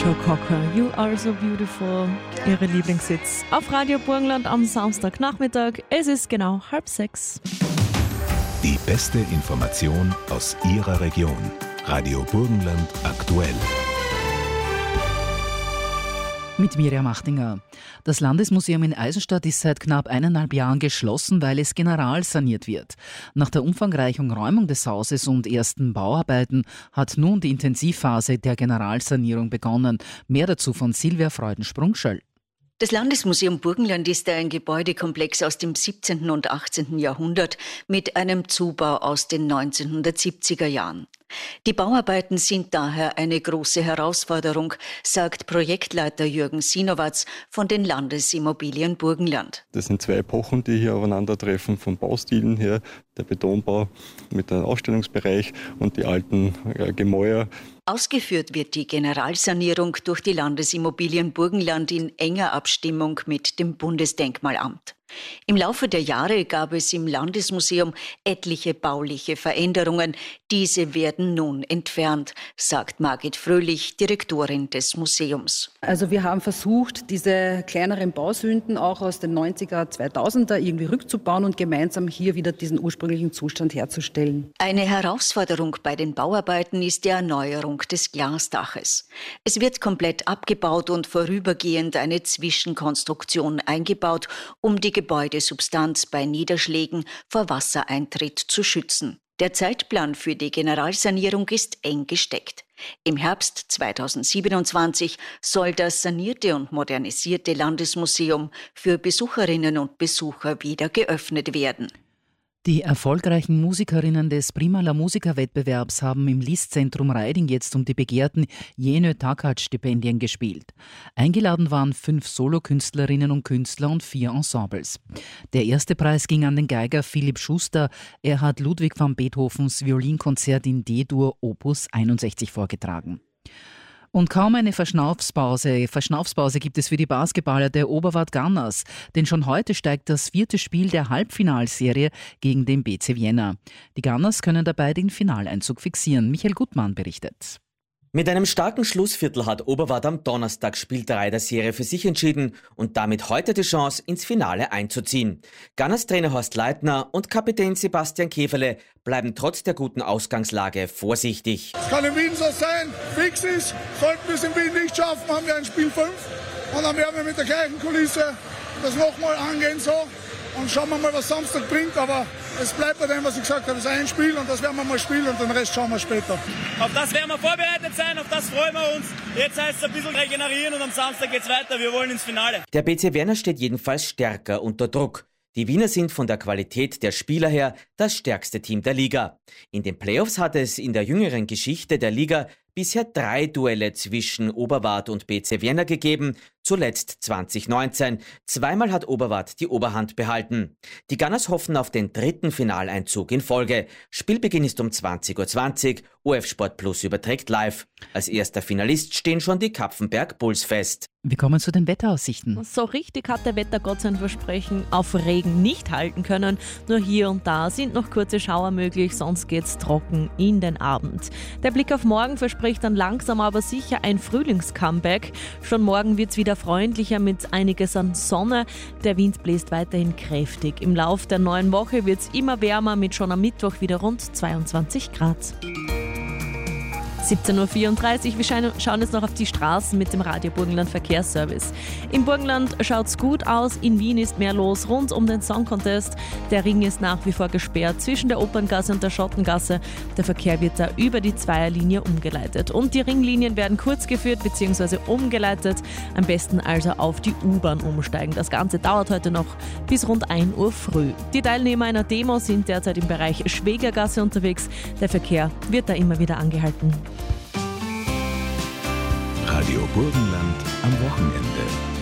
Joe Cocker, You Are So Beautiful, Ihre Lieblingshits auf Radio Burgenland am Samstagnachmittag. Es ist genau 5:30. Die beste Information aus Ihrer Region. Radio Burgenland aktuell. Mit Miriam Achtinger. Das Landesmuseum in Eisenstadt ist seit knapp 1,5 Jahren geschlossen, weil es generalsaniert wird. Nach der umfangreichen Räumung des Hauses und ersten Bauarbeiten hat nun die Intensivphase der Generalsanierung begonnen. Mehr dazu von Silvia Freudensprung-Schöll. Das Landesmuseum Burgenland ist ein Gebäudekomplex aus dem 17. und 18. Jahrhundert mit einem Zubau aus den 1970er Jahren. Die Bauarbeiten sind daher eine große Herausforderung, sagt Projektleiter Jürgen Sinowatz von den Landesimmobilien Burgenland. Das sind 2 Epochen, die hier aufeinandertreffen, vom Baustilen her, der Betonbau mit einem Ausstellungsbereich und die alten Gemäuer. Ausgeführt wird die Generalsanierung durch die Landesimmobilien Burgenland in enger Abstimmung mit dem Bundesdenkmalamt. Im Laufe der Jahre gab es im Landesmuseum etliche bauliche Veränderungen. Diese werden nun entfernt, sagt Margit Fröhlich, Direktorin des Museums. Also wir haben versucht, diese kleineren Bausünden auch aus den 90er, 2000er irgendwie rückzubauen und gemeinsam hier wieder diesen ursprünglichen Zustand herzustellen. Eine Herausforderung bei den Bauarbeiten ist die Erneuerung des Glasdaches. Es wird komplett abgebaut und vorübergehend eine Zwischenkonstruktion eingebaut, um die Gebäudesubstanz bei Niederschlägen vor Wassereintritt zu schützen. Der Zeitplan für die Generalsanierung ist eng gesteckt. Im Herbst 2027 soll das sanierte und modernisierte Landesmuseum für Besucherinnen und Besucher wieder geöffnet werden. Die erfolgreichen Musikerinnen des Prima la Musica-Wettbewerbs haben im Listzentrum Reiding jetzt um die begehrten Jenö Takács-Stipendien gespielt. Eingeladen waren 5 Solokünstlerinnen und Künstler und 4 Ensembles. Der erste Preis ging an den Geiger Philipp Schuster. Er hat Ludwig van Beethovens Violinkonzert in D-Dur Opus 61 vorgetragen. Und kaum eine Verschnaufspause gibt es für die Basketballer der Oberwart Gunners. Denn schon heute steigt das 4. Spiel der Halbfinalserie gegen den BC Vienna. Die Gunners können dabei den Finaleinzug fixieren. Michael Gutmann berichtet. Mit einem starken Schlussviertel hat Oberwart am Donnerstag Spiel 3 der Serie für sich entschieden und damit heute die Chance, ins Finale einzuziehen. Gunners Trainer Horst Leitner und Kapitän Sebastian Käferle bleiben trotz der guten Ausgangslage vorsichtig. Es kann in Wien so sein, fix ist, sollten wir es in Wien nicht schaffen, haben wir ein Spiel 5 und dann werden wir mit der gleichen Kulisse das nochmal angehen so und schauen wir mal, was Samstag bringt, aber es bleibt bei dem, was ich gesagt habe, es ist ein Spiel und das werden wir mal spielen und den Rest schauen wir später. Auf das werden wir vorbereitet sein, auf das freuen wir uns. Jetzt heißt es ein bisschen regenerieren und am Samstag geht's weiter, wir wollen ins Finale. Der BC Vienna steht jedenfalls stärker unter Druck. Die Wiener sind von der Qualität der Spieler her das stärkste Team der Liga. In den Playoffs hat es in der jüngeren Geschichte der Liga bisher 3 Duelle zwischen Oberwart und BC Vienna gegeben, zuletzt 2019. Zweimal hat Oberwart die Oberhand behalten. Die Gunners hoffen auf den 3. Finaleinzug in Folge. Spielbeginn ist um 20:20 Uhr. OF Sport Plus überträgt live. Als erster Finalist stehen schon die Kapfenberg Bulls fest. Wir kommen zu den Wetteraussichten. So richtig hat der Wettergott sein Versprechen auf Regen nicht halten können. Nur hier und da sind noch kurze Schauer möglich, sonst geht's trocken in den Abend. Der Blick auf morgen verspricht dann langsam aber sicher ein Frühlingscomeback. Schon morgen wird's wieder freundlicher mit einiges an Sonne. Der Wind bläst weiterhin kräftig. Im Lauf der neuen Woche wird's immer wärmer mit schon am Mittwoch wieder rund 22 Grad. 17:34 Uhr. Wir schauen jetzt noch auf die Straßen mit dem Radio Burgenland Verkehrsservice. Im Burgenland schaut's gut aus. In Wien ist mehr los rund um den Song Contest. Der Ring ist nach wie vor gesperrt zwischen der Operngasse und der Schottengasse. Der Verkehr wird da über die Zweierlinie umgeleitet. Und die Ringlinien werden kurz geführt bzw. umgeleitet. Am besten also auf die U-Bahn umsteigen. Das Ganze dauert heute noch bis rund 1 Uhr früh. Die Teilnehmer einer Demo sind derzeit im Bereich Schwägergasse unterwegs. Der Verkehr wird da immer wieder angehalten. Radio Burgenland am Wochenende.